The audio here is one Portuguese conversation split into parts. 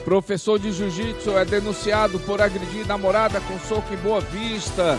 Professor de jiu-jitsu é denunciado por agredir namorada com soco em Boa Vista.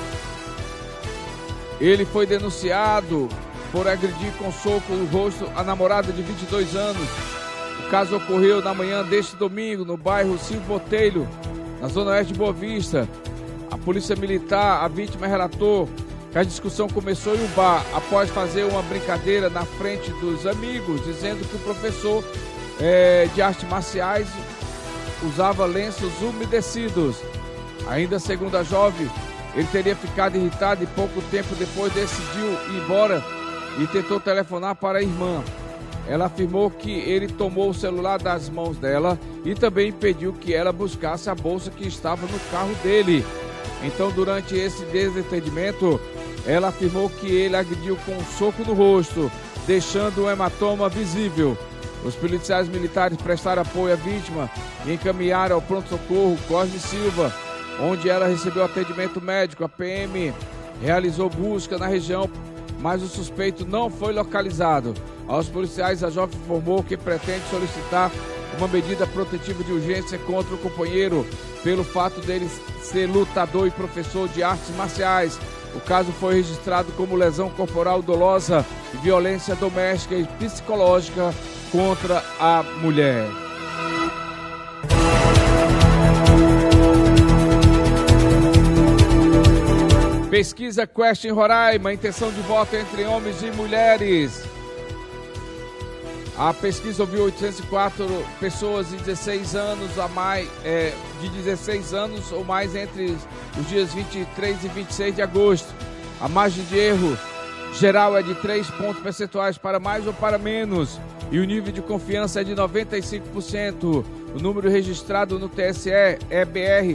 Ele foi denunciado por agredir com soco no rosto a namorada de 22 anos. O caso ocorreu na manhã deste domingo, no bairro Silvio Botelho, na zona oeste de Boa Vista. A polícia militar, a vítima relatou que a discussão começou em um bar, após fazer uma brincadeira na frente dos amigos, dizendo que o professor de artes marciais usava lenços umedecidos. Ainda segundo a jovem, ele teria ficado irritado e pouco tempo depois decidiu ir embora e tentou telefonar para a irmã. Ela afirmou que ele tomou o celular das mãos dela e também impediu que ela buscasse a bolsa que estava no carro dele. Então, durante esse desentendimento, ela afirmou que ele agrediu com um soco no rosto, deixando um hematoma visível. Os policiais militares prestaram apoio à vítima e encaminharam ao pronto-socorro Cosme Silva, onde ela recebeu atendimento médico. A PM realizou busca na região, mas o suspeito não foi localizado. Aos policiais, a jovem informou que pretende solicitar uma medida protetiva de urgência contra o companheiro pelo fato dele ser lutador e professor de artes marciais. O caso foi registrado como lesão corporal dolosa e violência doméstica e psicológica contra a mulher. Pesquisa Quest em Roraima, intenção de voto entre homens e mulheres. A pesquisa ouviu 804 pessoas de 16 anos a mais, de 16 anos ou mais entre os dias 23 e 26 de agosto. A margem de erro geral é de 3 pontos percentuais para mais ou para menos. E o nível de confiança é de 95%. O número registrado no TSE é BR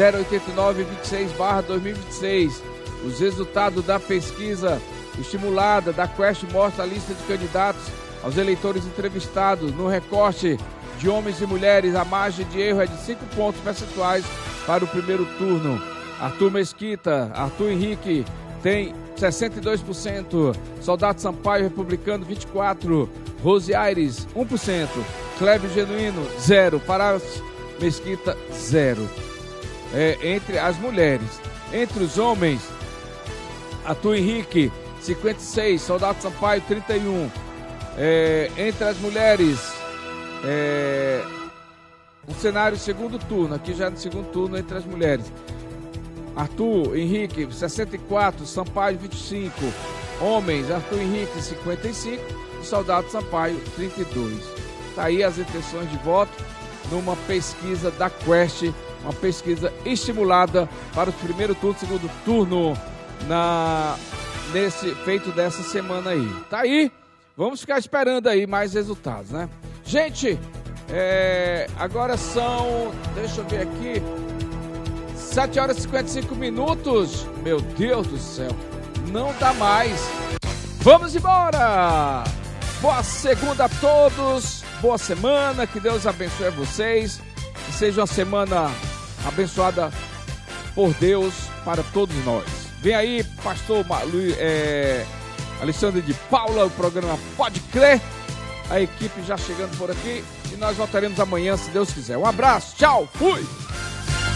08926/2026. Os resultados da pesquisa estimulada da Quest mostram a lista de candidatos aos eleitores entrevistados. No recorte de homens e mulheres, a margem de erro é de 5 pontos percentuais para o primeiro turno. Arthur Mesquita, Arthur Henrique tem 62%, Soldado Sampaio Republicano 24%, Rose Aires 1%, Clébio Genuíno 0%, Pará Mesquita 0%. Entre as mulheres. Entre os homens, Arthur Henrique 56%, Soldado Sampaio 31%. Entre as mulheres, um cenário segundo turno, aqui já no segundo turno entre as mulheres. Arthur Henrique 64%, Sampaio 25%. Homens, Arthur Henrique 55% e Soldado Sampaio 32%. Está aí as intenções de voto numa pesquisa da Quest, uma pesquisa estimulada para o primeiro turno, segundo turno nesse feito dessa semana aí. Tá aí. Vamos ficar esperando aí mais resultados, né? Gente, agora são, deixa eu ver aqui, 7 horas e 55 minutos. Meu Deus do céu, não dá mais. Vamos embora! Boa segunda a todos, boa semana, que Deus abençoe a vocês. Que seja uma semana abençoada por Deus para todos nós. Vem aí, pastor Alexandre de Paula, o programa Pode Crer. A equipe já chegando por aqui e nós voltaremos amanhã, se Deus quiser. Um abraço, tchau, fui!